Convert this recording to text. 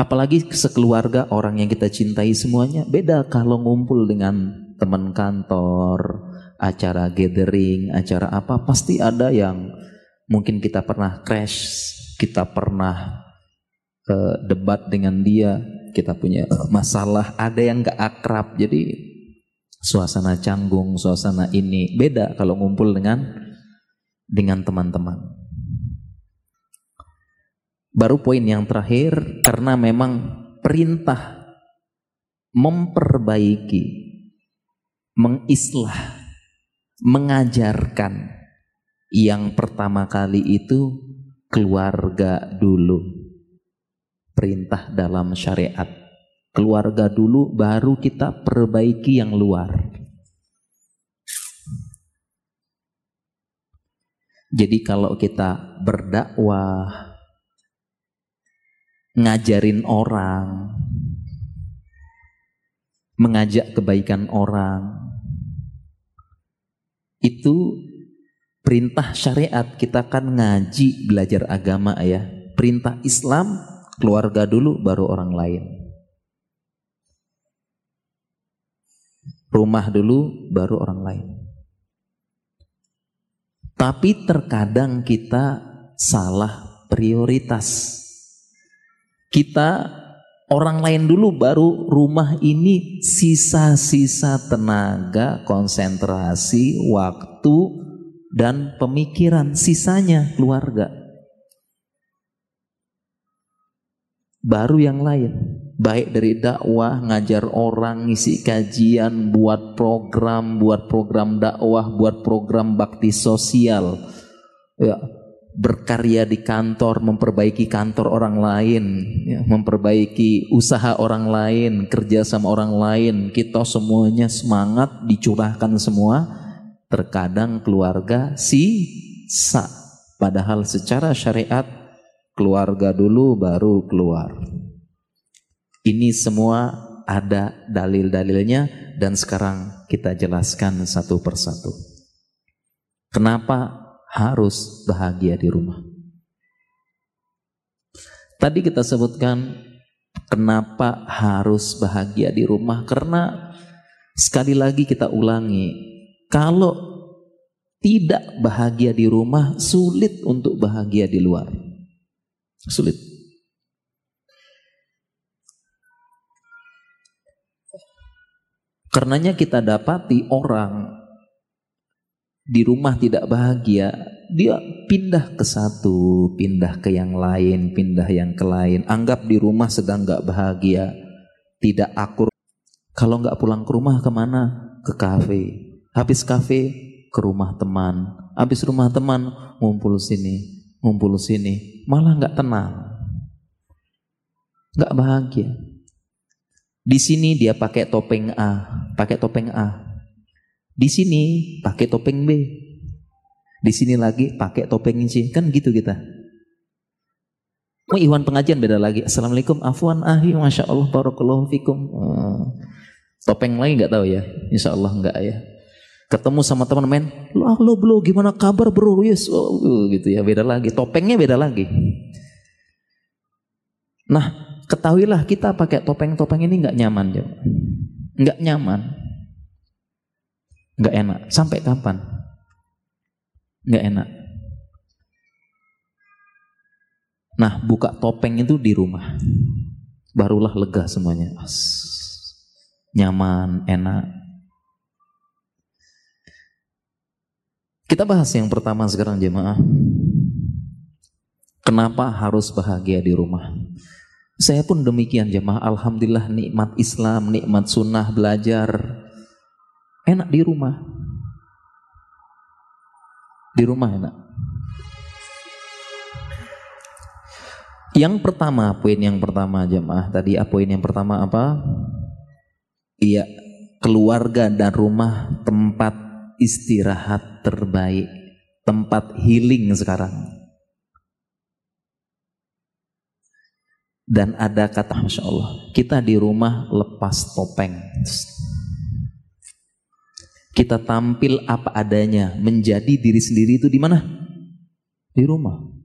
Apalagi sekeluarga, orang yang kita cintai semuanya. Beda kalau ngumpul dengan teman kantor, acara gathering, acara apa, pasti ada yang mungkin kita pernah crash, kita pernah debat dengan dia, kita punya masalah, ada yang gak akrab. Jadi suasana canggung, suasana ini beda kalau ngumpul dengan teman-teman. Baru poin yang terakhir, karena memang perintah memperbaiki, mengislah, mengajarkan, yang pertama kali itu keluarga dulu. Perintah dalam syariat, keluarga dulu baru kita perbaiki yang luar. Jadi kalau kita berdakwah, ngajarin orang, mengajak kebaikan orang, itu perintah syariat. Kita kan ngaji, belajar agama ya. Perintah Islam, keluarga dulu baru orang lain. Rumah dulu baru orang lain. Tapi terkadang kita salah prioritas. Kita orang lain dulu baru rumah ini, sisa-sisa tenaga, konsentrasi, waktu, dan pemikiran, sisanya keluarga. Baru yang lain, baik dari dakwah, ngajar orang, ngisi kajian, buat program dakwah, buat program bakti sosial, ya, berkarya di kantor, memperbaiki kantor orang lain, ya, memperbaiki usaha orang lain, kerja sama orang lain. Kita semuanya semangat, dicurahkan semua. Terkadang keluarga sisa, padahal secara syariat keluarga dulu baru keluar. Ini semua ada dalil-dalilnya, dan sekarang kita jelaskan satu persatu. Kenapa harus bahagia di rumah? Tadi kita sebutkan kenapa harus bahagia di rumah, karena sekali lagi kita ulangi, kalau tidak bahagia di rumah, sulit untuk bahagia di luar. Sulit. Karenanya kita dapati orang di rumah tidak bahagia, dia pindah ke satu, pindah ke yang lain, pindah yang ke lain. Anggap di rumah sedang gak bahagia, tidak akur. Kalau gak pulang ke rumah kemana? Ke kafe. Habis kafe ke rumah teman. Habis rumah teman ngumpul sini, ngumpul sini. Malah gak tenang, gak bahagia. Di sini dia pakai topeng A, pakai topeng A. Di sini pakai topeng B, di sini lagi pakai topeng C, kan gitu kita. Iwan pengajian beda lagi. Assalamualaikum, afwan ahi, masya Allah, barakallahu fikum. Topeng lagi nggak tahu ya, insya Allah nggak ya. Ketemu sama teman main, lo bro, gimana kabar bro? Yes, gitu ya, beda lagi. Topengnya beda lagi. Nah, ketahuilah kita pakai topeng-topeng ini nggak nyaman, nggak nyaman. Nggak enak. Sampai kapan? Nggak enak. Nah, buka topeng itu di rumah, barulah lega semuanya. Nyaman, enak. Kita bahas yang pertama sekarang jemaah. Kenapa harus bahagia di rumah? Saya pun demikian jemaah. Alhamdulillah, nikmat Islam, nikmat sunnah, belajar enak di rumah. Di rumah enak. Yang pertama, poin yang pertama jemaah tadi, poin yang pertama apa? Iya, keluarga dan rumah tempat istirahat terbaik, tempat healing sekarang. Dan ada kata, masya Allah, kita di rumah lepas topeng. Kita tampil apa adanya, menjadi diri sendiri itu di mana? Di rumah.